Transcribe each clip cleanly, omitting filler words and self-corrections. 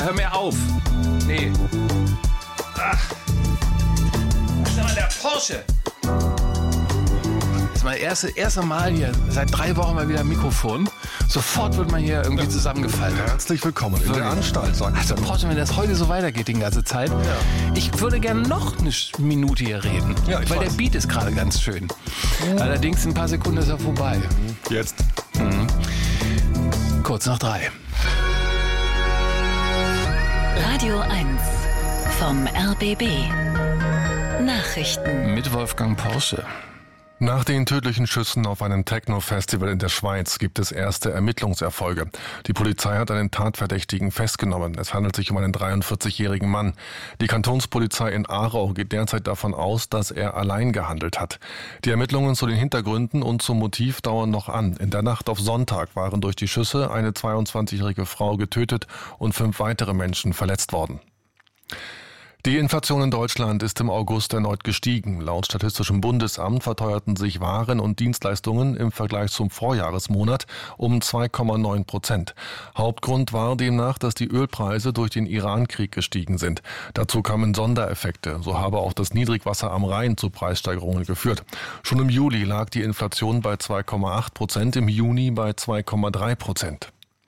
hör mir auf. Nee. Ach. Das ist aber der Porsche. Das ist mein erste Mal hier. Seit 3 Wochen mal wieder ein Mikrofon. Sofort wird man hier irgendwie zusammengefaltet. Herzlich willkommen in der Anstalt, sag ich. Also Porsche, wenn das heute so weitergeht die ganze Zeit. Ja. Ich würde gerne noch eine Minute hier reden. Ja, weil der Beat ist gerade ganz schön. Allerdings in ein paar Sekunden ist er vorbei. Jetzt. Kurz nach 3. Radio 1 vom RBB. Nachrichten. Mit Wolfgang Porsche. Nach den tödlichen Schüssen auf einem Techno-Festival in der Schweiz gibt es erste Ermittlungserfolge. Die Polizei hat einen Tatverdächtigen festgenommen. Es handelt sich um einen 43-jährigen Mann. Die Kantonspolizei in Aarau geht derzeit davon aus, dass er allein gehandelt hat. Die Ermittlungen zu den Hintergründen und zum Motiv dauern noch an. In der Nacht auf Sonntag waren durch die Schüsse eine 22-jährige Frau getötet und 5 weitere Menschen verletzt worden. Die Inflation in Deutschland ist im August erneut gestiegen. Laut Statistischem Bundesamt verteuerten sich Waren und Dienstleistungen im Vergleich zum Vorjahresmonat um 2,9%. Hauptgrund war demnach, dass die Ölpreise durch den Iran-Krieg gestiegen sind. Dazu kamen Sondereffekte. So habe auch das Niedrigwasser am Rhein zu Preissteigerungen geführt. Schon im Juli lag die Inflation bei 2,8%, im Juni bei 2,3%.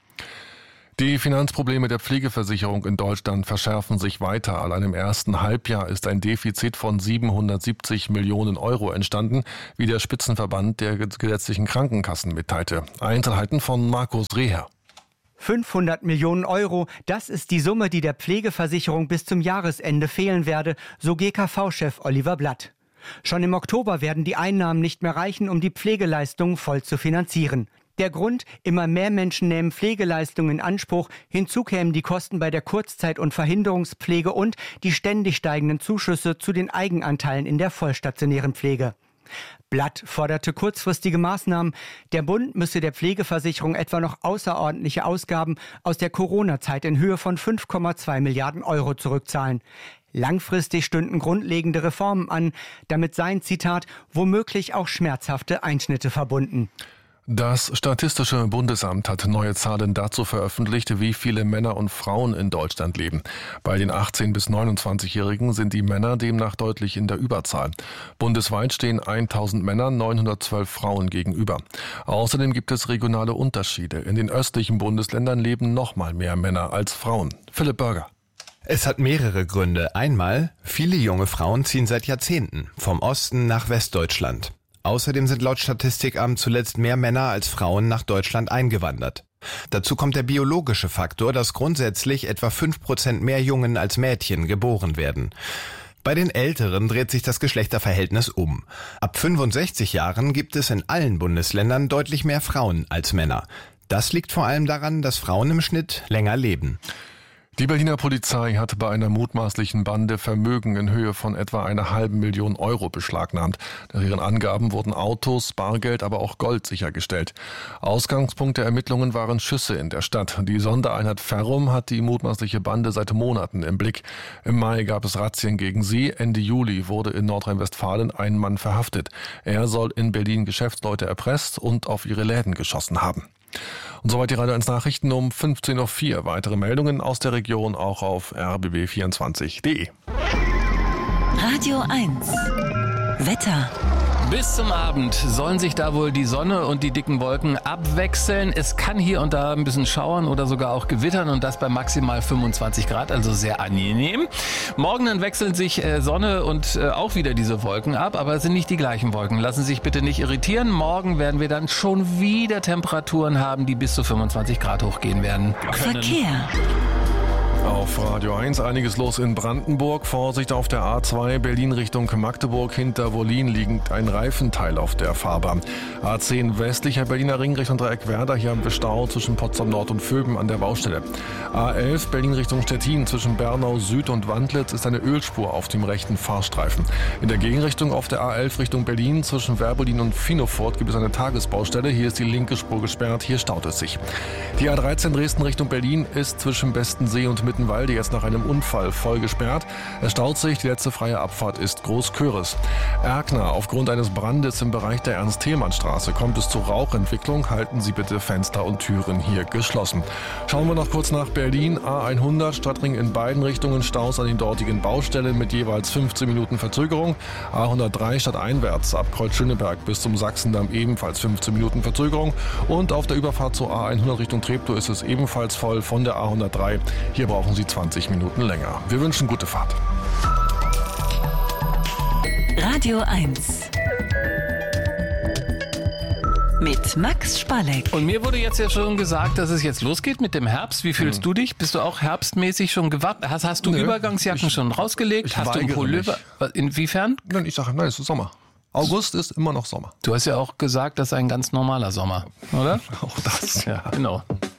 Die Finanzprobleme der Pflegeversicherung in Deutschland verschärfen sich weiter. Allein im ersten Halbjahr ist ein Defizit von 770 Millionen Euro entstanden, wie der Spitzenverband der gesetzlichen Krankenkassen mitteilte. Einzelheiten von Markus Reher. 500 Millionen Euro, das ist die Summe, die der Pflegeversicherung bis zum Jahresende fehlen werde, so GKV-Chef Oliver Blatt. Schon im Oktober werden die Einnahmen nicht mehr reichen, um die Pflegeleistungen voll zu finanzieren. Der Grund, immer mehr Menschen nehmen Pflegeleistungen in Anspruch. Hinzu kämen die Kosten bei der Kurzzeit- und Verhinderungspflege und die ständig steigenden Zuschüsse zu den Eigenanteilen in der vollstationären Pflege. Blatt forderte kurzfristige Maßnahmen. Der Bund müsse der Pflegeversicherung etwa noch außerordentliche Ausgaben aus der Corona-Zeit in Höhe von 5,2 Milliarden Euro zurückzahlen. Langfristig stünden grundlegende Reformen an. Damit seien, Zitat, womöglich auch schmerzhafte Einschnitte verbunden. Das Statistische Bundesamt hat neue Zahlen dazu veröffentlicht, wie viele Männer und Frauen in Deutschland leben. Bei den 18- bis 29-Jährigen sind die Männer demnach deutlich in der Überzahl. Bundesweit stehen 1000 Männern 912 Frauen gegenüber. Außerdem gibt es regionale Unterschiede. In den östlichen Bundesländern leben noch mal mehr Männer als Frauen. Philipp Börger. Es hat mehrere Gründe. Einmal, viele junge Frauen ziehen seit Jahrzehnten vom Osten nach Westdeutschland. Außerdem sind laut Statistikamt zuletzt mehr Männer als Frauen nach Deutschland eingewandert. Dazu kommt der biologische Faktor, dass grundsätzlich etwa 5% mehr Jungen als Mädchen geboren werden. Bei den Älteren dreht sich das Geschlechterverhältnis um. Ab 65 Jahren gibt es in allen Bundesländern deutlich mehr Frauen als Männer. Das liegt vor allem daran, dass Frauen im Schnitt länger leben. Die Berliner Polizei hat bei einer mutmaßlichen Bande Vermögen in Höhe von etwa 500.000 Euro beschlagnahmt. Nach ihren Angaben wurden Autos, Bargeld, aber auch Gold sichergestellt. Ausgangspunkt der Ermittlungen waren Schüsse in der Stadt. Die Sondereinheit Ferrum hat die mutmaßliche Bande seit Monaten im Blick. Im Mai gab es Razzien gegen sie. Ende Juli wurde in Nordrhein-Westfalen ein Mann verhaftet. Er soll in Berlin Geschäftsleute erpresst und auf ihre Läden geschossen haben. Und soweit die Radio 1 Nachrichten um 15.04 Uhr. Weitere Meldungen aus der Region auch auf rbb24.de. Radio 1 Wetter. Bis zum Abend sollen sich da wohl die Sonne und die dicken Wolken abwechseln. Es kann hier und da ein bisschen schauern oder sogar auch gewittern und das bei maximal 25 Grad, also sehr angenehm. Morgen dann wechseln sich Sonne und auch wieder diese Wolken ab, aber es sind nicht die gleichen Wolken. Lassen Sie sich bitte nicht irritieren. Morgen werden wir dann schon wieder Temperaturen haben, die bis zu 25 Grad hochgehen werden. Verkehr. Auf Radio 1 einiges los in Brandenburg. Vorsicht auf der A2 Berlin Richtung Magdeburg. Hinter Wollin liegt ein Reifenteil auf der Fahrbahn. A10 westlicher Berliner Ring Richtung Dreieckwerder. Hier haben wir Stau zwischen Potsdam Nord und Vöben an der Baustelle. A11 Berlin Richtung Stettin. Zwischen Bernau Süd und Wandlitz ist eine Ölspur auf dem rechten Fahrstreifen. In der Gegenrichtung auf der A11 Richtung Berlin zwischen Werbolin und Finofort gibt es eine Tagesbaustelle. Hier ist die linke Spur gesperrt. Hier staut es sich. Die A13 Dresden Richtung Berlin ist zwischen Bestensee und Mittenwalde jetzt nach einem Unfall voll gesperrt. Es staut sich, die letzte freie Abfahrt ist Großköris. Erkner, aufgrund eines Brandes im Bereich der Ernst-Thälmann-Straße kommt es zu Rauchentwicklung. Halten Sie bitte Fenster und Türen hier geschlossen. Schauen wir noch kurz nach Berlin. A100 Stadtring in beiden Richtungen, Staus an den dortigen Baustellen mit jeweils 15 Minuten Verzögerung. A103 stadteinwärts ab Kreuz-Schöneberg bis zum Sachsendamm ebenfalls 15 Minuten Verzögerung. Und auf der Überfahrt zur A100 Richtung Treptow ist es ebenfalls voll von der A103. Hier brauchen Sie 20 Minuten länger. Wir wünschen gute Fahrt. Radio 1 mit Max Spalleck. Und mir wurde jetzt ja schon gesagt, dass es jetzt losgeht mit dem Herbst. Wie fühlst du dich? Bist du auch herbstmäßig schon gewappnet? Hast du Übergangsjacken schon rausgelegt? Hast du ein Pullover? Inwiefern? Nein, ich sage, nein, es ist Sommer. August ist immer noch Sommer. Du hast ja auch gesagt, das ist ein ganz normaler Sommer, oder? Auch das. Ja, genau.